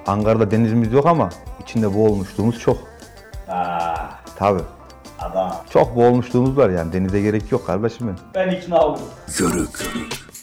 Ankara'da denizimiz yok ama içinde boğulmuşluğumuz çok. Tabii. Adam. Çok boğulmuşluğumuz var yani denize gerek yok kardeşim benim. Ben ikna oldum. Yörük.